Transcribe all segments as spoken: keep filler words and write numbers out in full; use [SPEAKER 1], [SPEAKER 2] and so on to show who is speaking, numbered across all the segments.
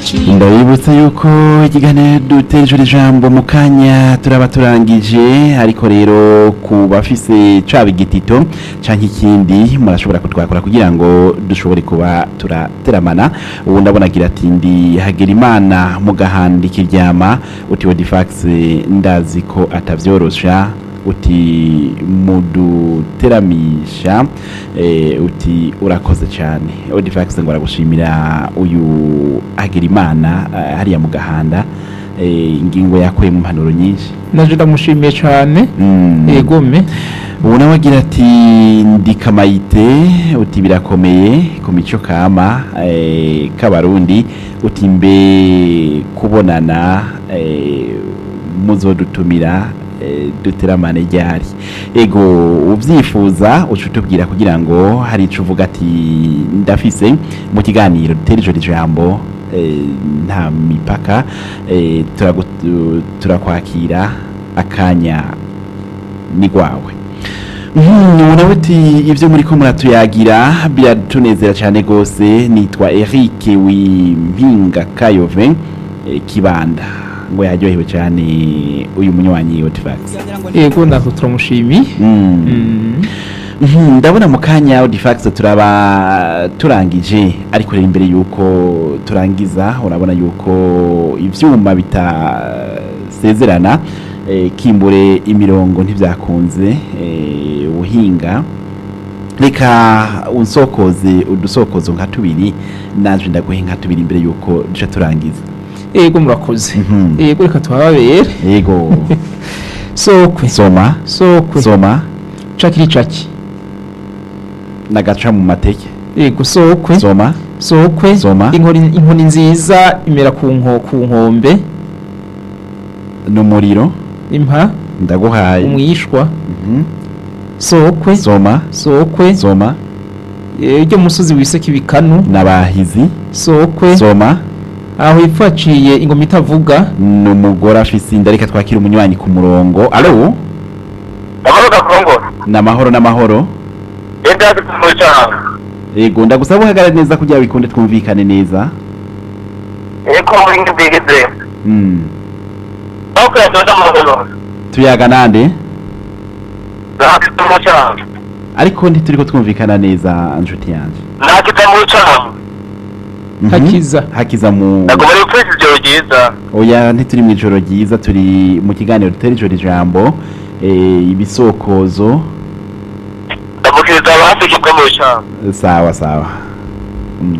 [SPEAKER 1] ndabibutsa yuko ikiganiro duteje ijambo mu kanya turaba turangije, ariko rero ku bafise caba igitito canke ikindi murashobora kutwakora kugira ngo dushobore kuba turateramana. Ubu ndabona agira ati ndi Hagerimana mu gahandi kiryama, uti Odifax ndazi ko atavyorosha, uti muduteramisha, eh, uti urakoze cyane. Odifax ngo aragushimira uyu Hagerimana uh, hariya mu gahanda, eh, ingingo yakuye mu mpanuro nyinshi,
[SPEAKER 2] naje ndamushimiye cyane.
[SPEAKER 1] mm.
[SPEAKER 2] Egome
[SPEAKER 1] ubu nawe agira ati ndi Kamayite, uti birakomeye ku mico kama eh, k'abarundi, uti mbe kubonana eh, muzodutumira duteramane ryari. Ego uvyifuza ucutubwira kugira ngo hari ico uvuga ati ndafise mu kiganiro dutereje ijambo, e, nta mipaka, e, turakwakira akanya ni gwawe. Nawe uti ivyo muri ko muratuyagira biratunezera cyane gose. Nitwa Eric Wimpinga Kayove, e, Kibanda, ngo yaryohewe cyane uyu munywanyi Odifax.
[SPEAKER 2] Yego ndako turamushimiye.
[SPEAKER 1] mm. mm. ndabona mu kanya Odifax turaba turangije, ariko rero imbere yuko turangiza urabona yuko ivyuma bitasezerana, e, kimbure imirongo ntivyakunze, e, uhinga reka unsokoze udusokozo nka tubiri, naje ndaguhe nka tubiri imbere yuko duca turangiza.
[SPEAKER 2] Ego murakoze.
[SPEAKER 1] Mhm.
[SPEAKER 2] Ego reka twababere.
[SPEAKER 1] Ego
[SPEAKER 2] sokwe
[SPEAKER 1] soma
[SPEAKER 2] sokwe
[SPEAKER 1] soma
[SPEAKER 2] cakiri caki
[SPEAKER 1] nagaca mu mateke.
[SPEAKER 2] Ego sokwe
[SPEAKER 1] Soma
[SPEAKER 2] sokwe
[SPEAKER 1] Soma.
[SPEAKER 2] inkoni inkoni nziza imera ku nko ku nkombe,
[SPEAKER 1] n'umuriro
[SPEAKER 2] impa
[SPEAKER 1] ndaguhaye.
[SPEAKER 2] umwishwa.
[SPEAKER 1] Mhm.
[SPEAKER 2] Sokwe
[SPEAKER 1] Soma
[SPEAKER 2] sokwe
[SPEAKER 1] soma
[SPEAKER 2] iryo musozi wiseka ibikanu.
[SPEAKER 1] n'abahizi.
[SPEAKER 2] Sokwe
[SPEAKER 1] Soma
[SPEAKER 2] aho ipfaciye ingoma itavuga.
[SPEAKER 1] n'umugore afise inda. Reka twakira umunywanyi ku murongo. Alo,
[SPEAKER 3] Amahoro gakongo.
[SPEAKER 1] n'amahoro n'amahoro.
[SPEAKER 3] Enda tumucanga.
[SPEAKER 1] Ego ndagusaba uhagarare neza kugira bikunde twumvikane neza.
[SPEAKER 3] Eko muri ngibigeze.
[SPEAKER 1] mm.
[SPEAKER 3] Bako ya doda mahoro.
[SPEAKER 1] tuyaga nande,
[SPEAKER 3] Naki tumucanga.
[SPEAKER 1] ariko ntituriko twumvikana neza anshuti yanje.
[SPEAKER 3] Naki tumucanga.
[SPEAKER 1] Mhm.
[SPEAKER 2] Hakiza.
[SPEAKER 1] Hakiza mu
[SPEAKER 3] Nagomba kwisi ijoro ryiza.
[SPEAKER 1] oya ntituri mu ijoro ryiza, turi mu kiganiro dutereje ijambo, eh, ibisokozo.
[SPEAKER 3] Ndamukiriza abafike bwo mu cyanga.
[SPEAKER 1] Sawa sawa. mm.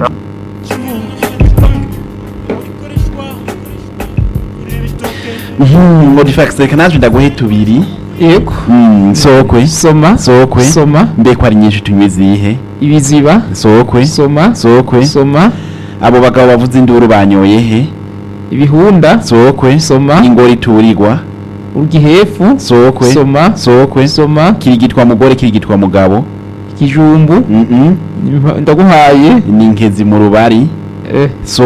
[SPEAKER 1] Mhm. Odifax reka naje ndaguhe tubiri.
[SPEAKER 2] Ego
[SPEAKER 1] Mm, sokwe
[SPEAKER 2] soma
[SPEAKER 1] sokwe
[SPEAKER 2] soma
[SPEAKER 1] mbeko ari nyinshi tunywe zihe.
[SPEAKER 2] ibiziba.
[SPEAKER 1] Sokwe
[SPEAKER 2] Soma
[SPEAKER 1] sokwe
[SPEAKER 2] soma
[SPEAKER 1] abo bagabo bavuze induru banyoye he.
[SPEAKER 2] ibihunda.
[SPEAKER 1] Sokwe
[SPEAKER 2] Soma
[SPEAKER 1] ingori iturirwa.
[SPEAKER 2] urgihefu.
[SPEAKER 1] Sokwe
[SPEAKER 2] Soma
[SPEAKER 1] sokwe
[SPEAKER 2] soma
[SPEAKER 1] kirigitwa mugore kirigitwa mugabo.
[SPEAKER 2] kijumbu.
[SPEAKER 1] mm -mm.
[SPEAKER 2] Ndaguhaye.
[SPEAKER 1] ni nkezi mu rubari.
[SPEAKER 2] Eh.
[SPEAKER 1] So